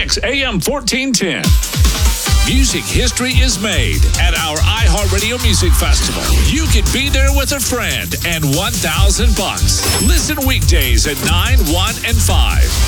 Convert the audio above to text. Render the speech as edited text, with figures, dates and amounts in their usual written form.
Kicks AM 1410. Music history is made at our iHeartRadio Music Festival. You can be there with a friend and $1,000. Listen weekdays at 9, 1, and 5.